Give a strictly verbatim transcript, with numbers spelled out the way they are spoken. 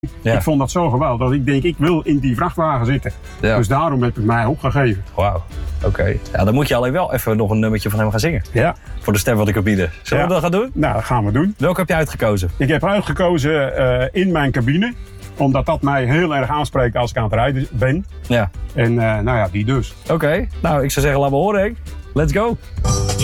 Ja. Ik vond dat zo geweldig dat ik denk, ik wil in die vrachtwagen zitten. Ja. Dus daarom heb ik mij opgegeven. Wauw, oké. Okay. Ja, dan moet je alleen wel even nog een nummertje van hem gaan zingen. Ja. Voor de stem wat ik kan bieden. Zullen Ja. we dat gaan doen? Nou, dat gaan we doen. Welke heb je uitgekozen? Ik heb uitgekozen uh, In Mijn Cabine. Omdat dat mij heel erg aanspreekt als ik aan het rijden ben. Ja. En uh, nou ja, die dus. Oké, okay. Nou ik zou zeggen, laat me horen Henk. Let's go.